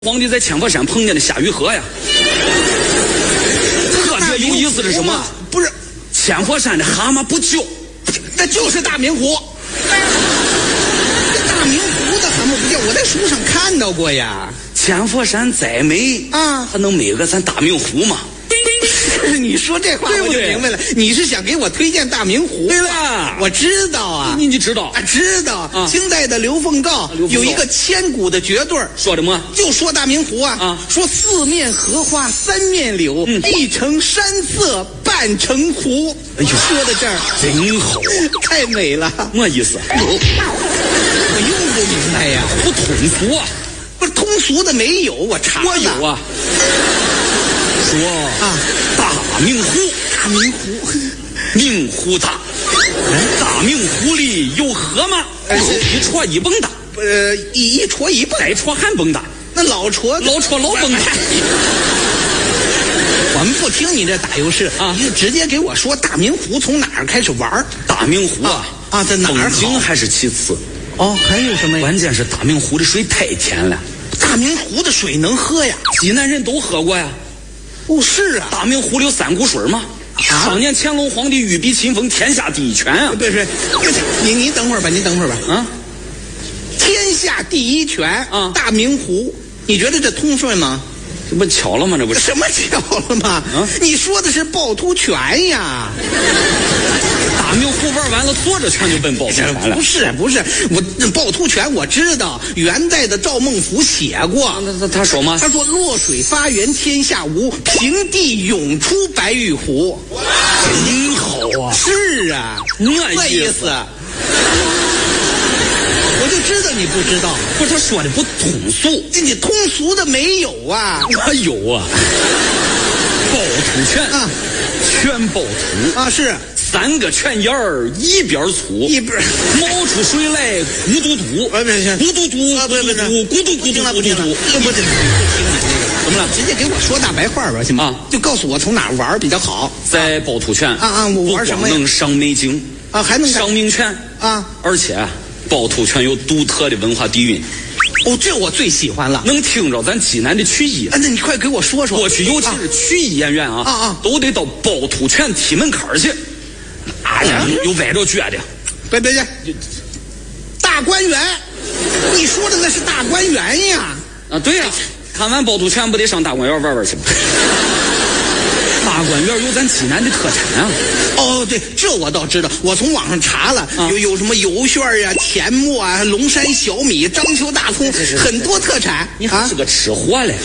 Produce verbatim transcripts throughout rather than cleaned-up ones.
皇帝在千佛山碰见的夏雨荷呀，特别有意思是什么？ 不是千佛山的蛤蟆不叫， 那就是大明湖。大明湖的蛤蟆不叫，我在书上看到过呀。 千佛山再美啊， 还能美个咱大明湖吗？ 你说这话我就明白了，你是想给我推荐大明湖？ 对了， 我知道啊， 你你知道啊？知道啊。 清代的刘凤诰有一个千古的绝对， 说什么？ 就说大明湖啊， 啊说四面荷花三面柳， 嗯、 一城山色半城湖。 哎呦， 说到这儿真好， 太美了。 么意思？ 我用不明白呀， 不通俗啊。 不是通俗的没有，我查了。 我有啊。说啊， 大明湖， 大明湖， 明湖大，大明湖里有河吗？一戳一蹦大， 呃，一一戳一蹦， 再戳还蹦大， 那老戳老戳老蹦大。 我们不听你这打油诗啊， 你就直接给我说大明湖从哪儿开始玩？ 大明湖啊啊，在哪儿？ 风景还是其次。 哦，还有什么呀？ 关键是大明湖的水太甜了。 大明湖的水能喝呀？ 济南人都喝过呀。 哦，是啊。 大明湖里有三股水吗？啊、当年乾隆皇帝御笔亲封天下第一泉啊！ 对对，你你等会儿吧，你等会儿吧。 啊， 天下第一泉啊， 大明湖，你觉得这通顺吗？ 这不巧了吗？这不是什么巧了吗？啊，你说的是趵突泉呀。 大明湖玩完了，坐着全就奔趵突泉了。 不是不是，我趵突泉我知道，元代的赵孟頫写过。 他他说吗？ 他说：“落水发源天下无，平地涌出白玉湖。” 真好啊！ 是啊， 那意思。我就知道你不知道， 不是他说的不通俗， 这你通俗的没有啊？ 我有啊，趵突泉啊， 全趵突啊是。 三个泉眼儿一边粗， 一边冒出水来，咕嘟嘟， 哎，别行， 咕嘟嘟，咕嘟嘟，咕嘟咕嘟咕嘟嘟， 不听怎么了？直接给我说大白话吧，行吗？就告诉我从哪儿玩比较好。 在趵突泉啊啊，我玩什么呀？ 能赏美景啊，还能赏名泉啊， 而且趵突泉有独特的文化底蕴。 哦，这我最喜欢了， 能听着咱济南的曲艺。 啊，那你快给我说说。 过去尤其是曲艺演员啊， 啊啊， 都得到趵突泉踢门槛去。哎呀，有歪着觉的。 别别别，大观园，你说的那是大观园呀？ 啊，对呀、啊，看完趵突泉不得上大观园玩玩去吗？大观园有咱济南的特产啊。 哦，对，这我倒知道，我从网上查了，啊、有有什么油旋啊、甜沫啊、龙山小米、章丘大葱，是是是很多特产。 你还是个吃货嘞？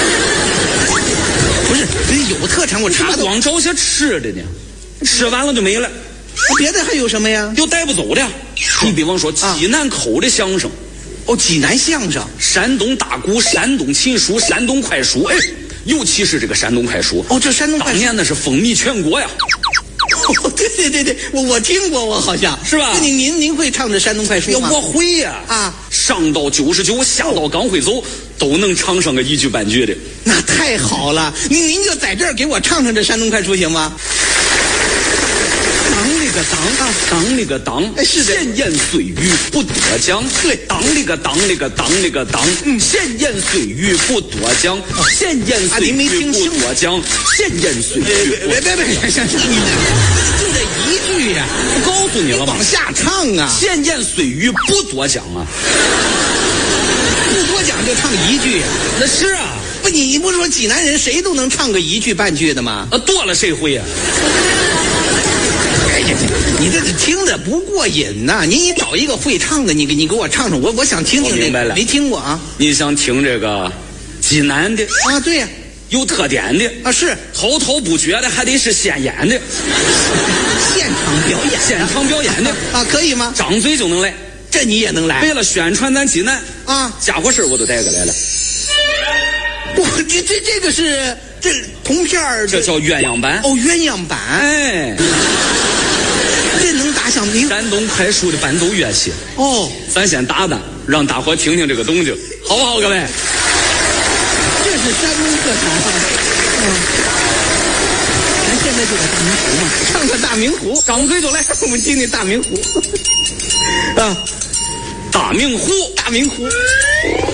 不是，有特产我查的。 光找些吃的呢，吃完了就没了。 别的还有什么呀？ 有带不走的。你比方说济南口的相声， 哦，济南相声， 山东大鼓、山东琴书、山东快书，哎，尤其是这个山东快书。 哦，这山东快书当年那是风靡全国呀。 哦，对对对对，我我听过，我好像是吧？ 您您您会唱这山东快书吗？ 我会呀， 啊， 上到九十九，下到刚会走，都能唱上个一句半句的。 那太好了，您您就在这儿给我唱唱这山东快书行吗？ 当里个当啊，当里个当， 哎是的， 闲言碎语不多讲。 对， 当里个当里个当里个当，嗯，闲言碎语不多讲，闲言碎语不多讲，闲言碎语。 别别别，行行，你就这一句呀， 我告诉你了吧， 往下唱啊， 闲言碎语不多讲啊， 不多讲就唱一句。 那是啊， 不你你不是说济南人谁都能唱个一句半句的吗？ 啊，多了谁会呀？ 哎呀，你这听着不过瘾呐、啊！你你找一个会唱的，你给你给我唱唱，我我想听听这个。 明白了， 没听过啊？ 你想听这个济南的啊？对呀、啊， 有特点的啊，是滔滔不绝的，还得是现演的， 现场表演， 现场表演的啊，可以吗？ 张嘴就能来， 这你也能来？ 为了宣传咱济南啊， 家伙事我都带过来了。 我这这这个是这铜片儿， 这叫鸳鸯版。 哦，鸳鸯版， 哎。 这能打响名？ 山东快书的伴奏乐器哦， 咱先打打，让大伙听听这个动静，好不好，各位？ 这是山东特产啊！嗯，咱现在就在大明湖嘛，唱个大明湖，张嘴就来，我们听听大明湖啊， 大明湖， 大明湖。